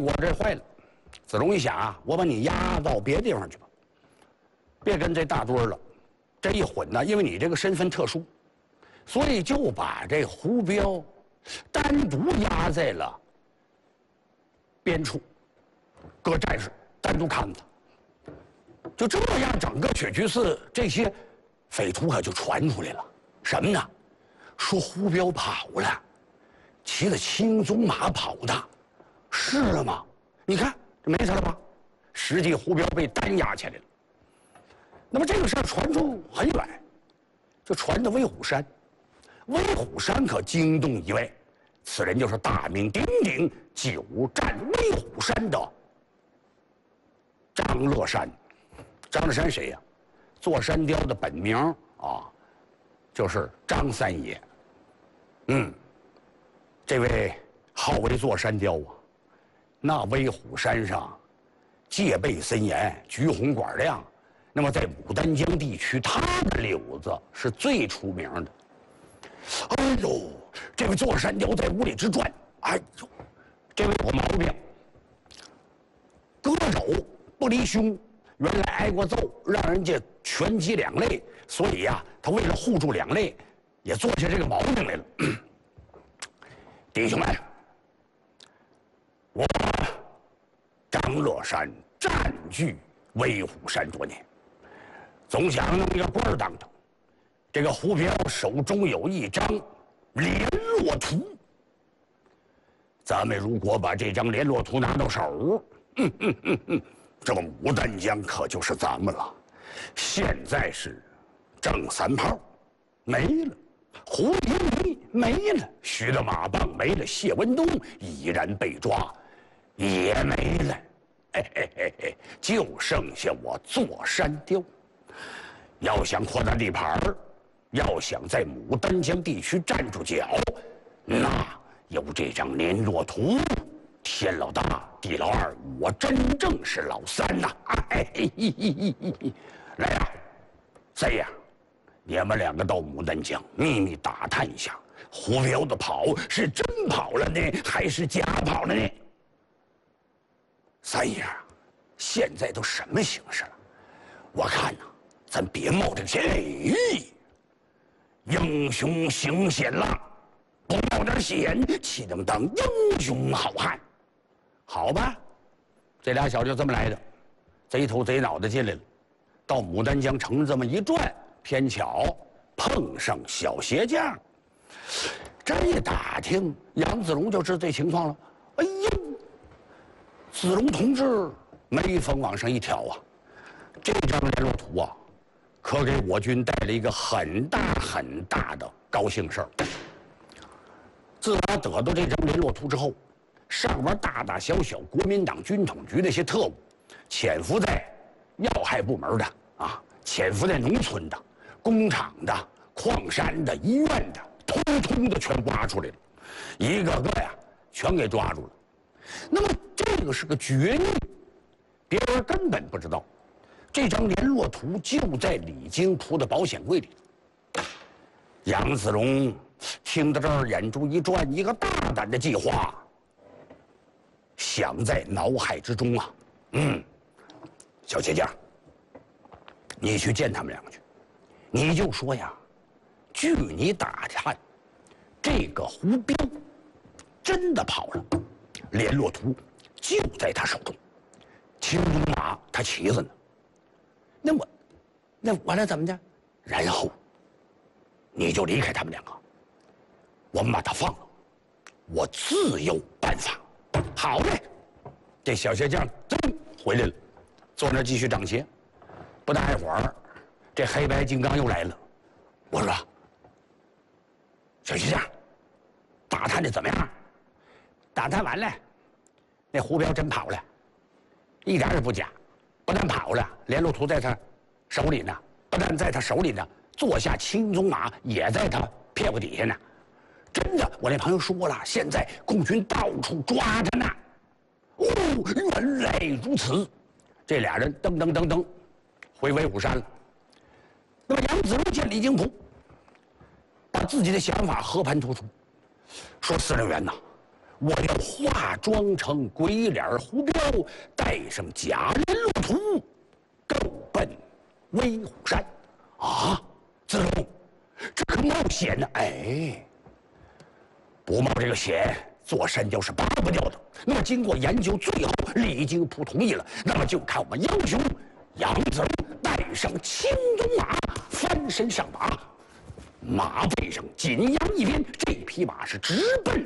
我这坏了。子龙一想啊，我把你押到别地方去吧，别跟这大堆儿了。这一混呢，因为你这个身份特殊，所以就把这胡彪单独押在了边处，搁战士单独看他。就这样，整个雪居寺这些匪徒可就传出来了，什么呢？说胡彪跑了，骑着青鬃马跑的，是吗？你看这没事了吧？实际胡彪被单押起来了。那么这个事儿传出很远，就传到威虎山。威虎山可惊动一位，此人就是大名鼎鼎久战威虎山的张乐山。张乐山谁呀？座山雕的本名啊，就是张三爷。这位号为座山雕啊，那威虎山上戒备森严，橘红管亮。那么在牡丹江地区，他的柳子是最出名的。哎呦，这位座山雕在屋里直转。哎呦，这位有毛病，割肘不离胸。原来挨过揍，让人家拳击两肋，所以呀，他为了护住两肋，也做下这个毛病来了。弟兄们，我张乐山占据威虎山多年，总想弄一个官儿当当。这个胡彪手中有一张联络图，咱们如果把这张联络图拿到手，这个牡丹江可就是咱们了。现在是郑三炮没了，胡英明没了，徐德马棒没了，谢文东已然被抓，也没了。就剩下我座山雕。要想扩大地盘儿，要想在牡丹江地区站住脚，那有这张联络图。天老大，地老二，我真正是老三呐！来呀，这样，你们两个到牡丹江秘密打探一下，胡彪的跑是真跑了呢，还是假跑了呢？三爷，现在都什么形势了？我看呐，咱别冒这个险。英雄行险啦，不冒点险，岂能当英雄好汉？好吧，这俩小子就这么来的，贼头贼脑的进来了，到牡丹江城这么一转，偏巧碰上小鞋匠。这一打听，杨子荣就知道这情况了。哎呦，子荣同志眉峰往上一挑啊，这张联络图啊，可给我军带来一个很大很大的高兴事儿。自打得到这张联络图之后，上边大大小小国民党军统局那些特务，潜伏在要害部门的啊，潜伏在农村的、工厂的、矿山的、医院的，通通的全挖出来了，一个个呀全给抓住了。那么这个是个绝密，别人根本不知道。这张联络图就在李金铺的保险柜里。杨子荣听到这儿，眼珠一转，一个大胆的计划想在脑海之中啊。小鞋匠，你去见他们两个去，你就说呀，据你打探，这个胡彪真的跑了，联络图就在他手中，青鬃马他骑着呢。那我俩怎么的？然后你就离开他们两个，我们把他放了，我自有办法。好嘞，这小鞋匠真回来了，坐那继续长鞋。不大一会儿，这黑白金刚又来了。我说：“小鞋匠，打探的怎么样？”打探完了，那胡彪真跑了，一点也不假。不但跑了，联络图在他手里呢，不但在他手里呢，坐下青鬃马也在他屁股底下呢。真的，我那朋友说了，现在共军到处抓他呢。哦，原来如此。这俩人噔噔噔噔回威虎山了。那么杨子荣见李金浦，把自己的想法和盘托出，说：“司令员呐， 我要化妆成鬼脸虎彪，带上家人路途，够奔威虎山。啊，子龙，这可冒险呢！哎，不冒这个险，做山雕是拔不掉的。那么经过研究，最后李金铺同意了，那么就看我们杨雄、杨子龙带上青鬃马，翻身上马，马背上金羊一鞭，这匹马是直奔